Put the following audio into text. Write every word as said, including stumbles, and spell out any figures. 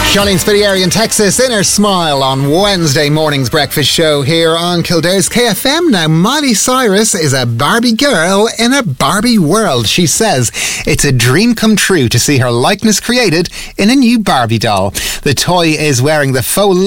Charlene Spittieri in Texas, Inner Smile on Wednesday morning's breakfast show here on Kildare's K F M. Now, Miley Cyrus is a Barbie girl in a Barbie world. She says it's a dream come true to see her likeness created in a new Barbie doll. The toy is wearing the faux